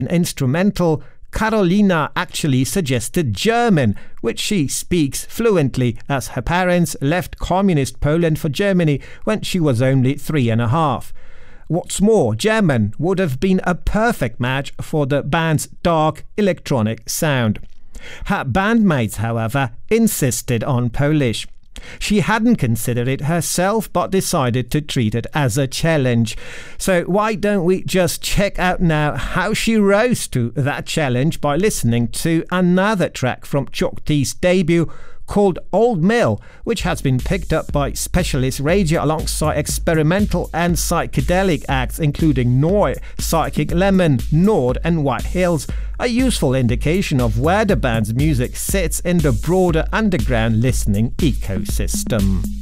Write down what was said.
instrumental, Carolina actually suggested German, which she speaks fluently, as her parents left communist Poland for Germany when she was only 3.5. What's more, German would have been a perfect match for the band's dark electronic sound. Her bandmates, however, insisted on Polish. She hadn't considered it herself, but decided to treat it as a challenge. So why don't we just check out now how she rose to that challenge by listening to another track from Chokti's debut called Old Mill, which has been picked up by Specialist Radio alongside experimental and psychedelic acts including Noi, Psychic Lemon, Nord and White Hills, a useful indication of where the band's music sits in the broader underground listening ecosystem.